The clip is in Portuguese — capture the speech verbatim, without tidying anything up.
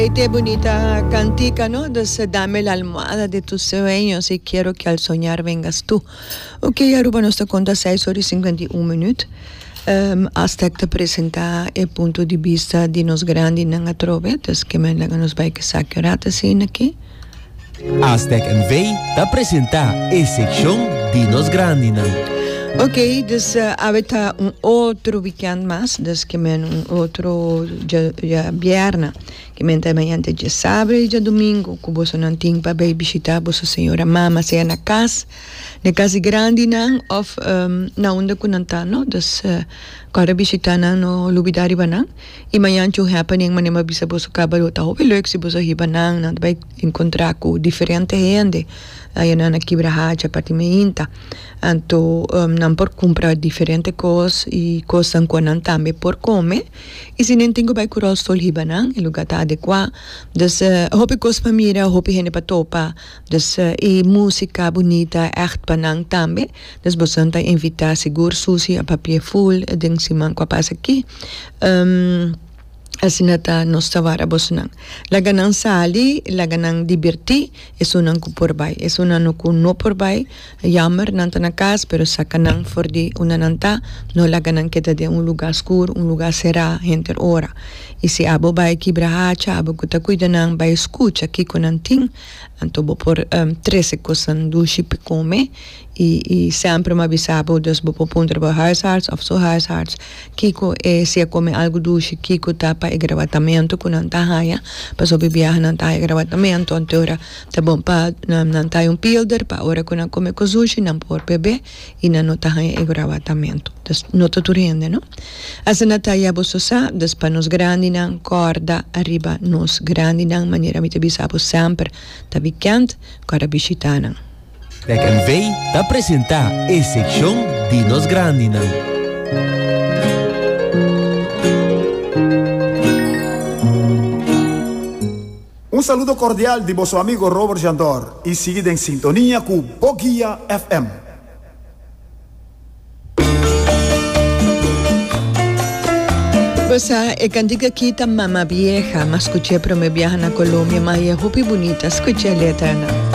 Qué bonita cantica, ¿no? Entonces, dame la almohada de tus sueños y quiero que al soñar vengas tú. Ok, Aruba nos conta seis horas e cinquenta e um minutos. Um, hasta que te apresentar o ponto de vista de nos grandes na trove, dus que me nos vai que sacarata assim aqui. Hasta que vem te apresentar a secção de nos grandes. Ok, dus uh, aveta um outro weekend mais, dus que men um outro já já vierna, que men também antes de sábado e de domingo, que você não tem para ir visitar você senhora mama seja na casa, na casa grande não, ou um, na onde que não está, não, dus uh, quando visitar no lubidari banang, e manhã tu happening manema bisa você cabalo tá hope leuk se você hiba nang, não vai encontrar com diferente gente, aí na quebra haja apartamento, então um, não por comprar diferentes coisas e coisas que não também por comer, e se não tenho vai curar sol hiba nang, e lugar tá adequado, dus uh, hope coisas para mira, hope gente para topa, dus uh, e música bonita, echt banang também, dus você tá invitar seguro sushi a papel full, ding si man kwa pasa aqui. Um, assim nata nos tavara bosnang. Laga nang sali, laga nang diverti, eso nang ku porbay. Eso nang ku no porbay, jammer nanta na casa, pero saka nang for di una nanta, no laga nang kita de un lugar escuro, un lugar será, gente ora. E se abo bay kibra hacha, abo kuta cuida nang bay escucha, kiko nang ting, anto bo por um, treze kosan dushi pe come, e, e sempre me avisava, dus bo po punter bo huisarts, of so huisarts, kiko e se come algo dushi, kiko tapa e gravatamento com não tá raia, para sob viajar não tá gravatamento, então ora tá bom para não tá um pilder, para ora com não come cozushi, não por bebê e não tá raia e gravatamento. Das nota turende, não? Assim não tá ia bososa, das para nos grande não corda arriba nos grande não maneira me te bisabo sempre, tá weekend, para visitar não. Daquen vem te apresentar a secção de nos grande não. Un saludo cordial de vosso amigo Robert Jandor e seguida em sintonia com Bogia F M. Você é cantiga aqui tá mama vieja, mas escutei para me viajar na Colômbia, mas é roupa bonita, escutei a letra não.